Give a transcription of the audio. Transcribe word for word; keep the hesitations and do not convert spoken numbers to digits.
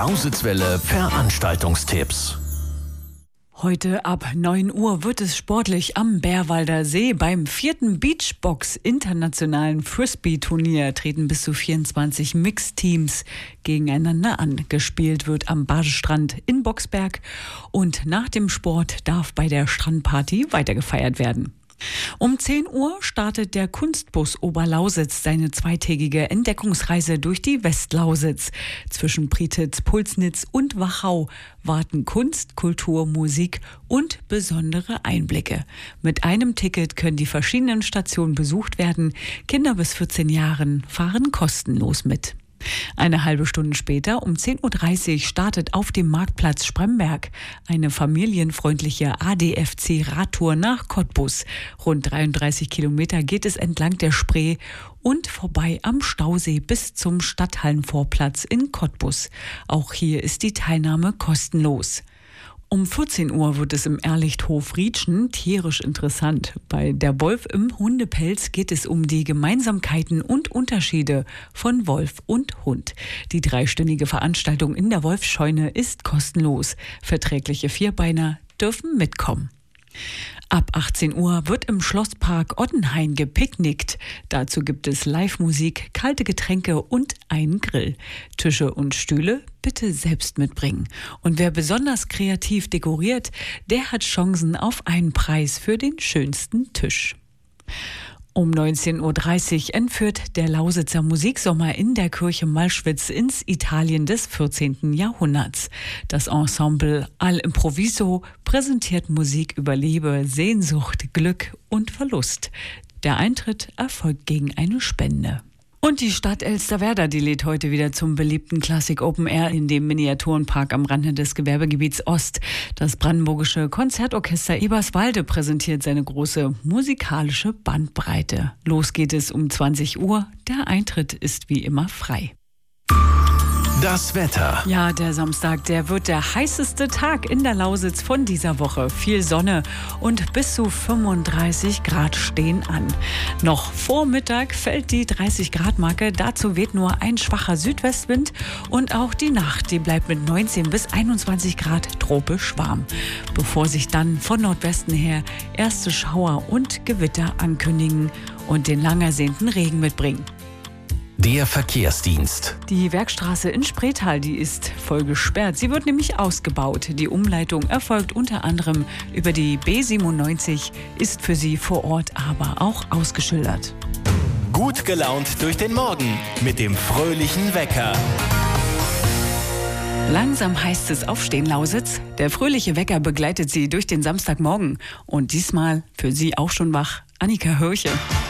Lausitzwelle Veranstaltungstipps. Heute ab neun Uhr wird es sportlich am Bärwalder See. Beim vierten Beachbox internationalen Frisbee-Turnier treten bis zu vierundzwanzig Mixteams gegeneinander an. Gespielt wird am Badestrand in Boxberg und nach dem Sport darf bei der Strandparty weitergefeiert werden. Um zehn Uhr startet der Kunstbus Oberlausitz seine zweitägige Entdeckungsreise durch die Westlausitz. Zwischen Prietitz, Pulsnitz und Wachau warten Kunst, Kultur, Musik und besondere Einblicke. Mit einem Ticket können die verschiedenen Stationen besucht werden. Kinder bis vierzehn Jahren fahren kostenlos mit. Eine halbe Stunde später, um zehn Uhr dreißig, startet auf dem Marktplatz Spremberg eine familienfreundliche A D F C-Radtour nach Cottbus. Rund dreiunddreißig Kilometer geht es entlang der Spree und vorbei am Stausee bis zum Stadthallenvorplatz in Cottbus. Auch hier ist die Teilnahme kostenlos. Um vierzehn Uhr wird es im Ehrlichthof Rietschen tierisch interessant. Bei Der Wolf im Hundepelz geht es um die Gemeinsamkeiten und Unterschiede von Wolf und Hund. Die dreistündige Veranstaltung in der Wolfsscheune ist kostenlos. Verträgliche Vierbeiner dürfen mitkommen. Ab achtzehn Uhr wird im Schlosspark Ottenhain gepicknickt. Dazu gibt es Live-Musik, kalte Getränke und einen Grill. Tische und Stühle bitte selbst mitbringen. Und wer besonders kreativ dekoriert, der hat Chancen auf einen Preis für den schönsten Tisch. Um neunzehn Uhr dreißig entführt der Lausitzer Musiksommer in der Kirche Malschwitz ins Italien des vierzehnten Jahrhunderts. Das Ensemble Al Improviso präsentiert Musik über Liebe, Sehnsucht, Glück und Verlust. Der Eintritt erfolgt gegen eine Spende. Und die Stadt Elsterwerda, die lädt heute wieder zum beliebten Classic Open Air in dem Miniaturenpark am Rande des Gewerbegebiets Ost. Das brandenburgische Konzertorchester Eberswalde präsentiert seine große musikalische Bandbreite. Los geht es um zwanzig Uhr. Der Eintritt ist wie immer frei. Das Wetter. Ja, der Samstag, der wird der heißeste Tag in der Lausitz von dieser Woche. Viel Sonne und bis zu fünfunddreißig Grad stehen an. Noch vor Mittag fällt die dreißig Grad Marke. Dazu weht nur ein schwacher Südwestwind und auch die Nacht, die bleibt mit neunzehn bis einundzwanzig Grad tropisch warm. Bevor sich dann von Nordwesten her erste Schauer und Gewitter ankündigen und den lang ersehnten Regen mitbringen. Der Verkehrsdienst. Die Werkstraße in Spreetal, die ist voll gesperrt. Sie wird nämlich ausgebaut. Die Umleitung erfolgt unter anderem über die B siebenundneunzig, ist für Sie vor Ort aber auch ausgeschildert. Gut gelaunt durch den Morgen mit dem fröhlichen Wecker. Langsam heißt es aufstehen, Lausitz. Der fröhliche Wecker begleitet Sie durch den Samstagmorgen. Und diesmal für Sie auch schon wach, Annika Hörche.